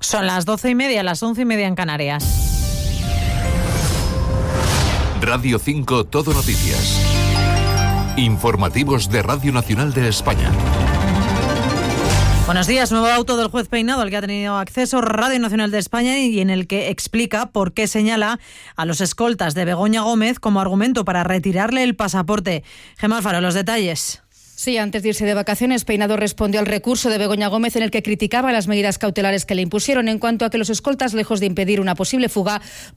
Son las 12:30, las 11:30 en Canarias. Radio 5 Todo Noticias. Informativos de Radio Nacional de España. Buenos días. Nuevo auto del juez Peinado al que ha tenido acceso Radio Nacional de España y en el que explica por qué señala a los escoltas de Begoña Gómez como argumento para retirarle el pasaporte. Gemma Alfaro, los detalles. Sí, antes de irse de vacaciones, Peinado respondió al recurso de Begoña Gómez en el que criticaba las medidas cautelares que le impusieron en cuanto a que los escoltas, lejos de impedir una posible fuga,